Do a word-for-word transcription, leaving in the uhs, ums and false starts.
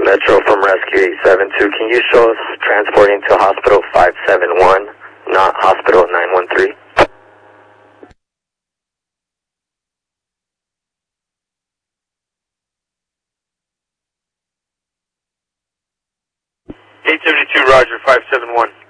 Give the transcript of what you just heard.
Metro from Rescue eight seven two. Can you show us transporting to Hospital five seven one, not Hospital nine one three? eight seventy-two, Roger, five seven one.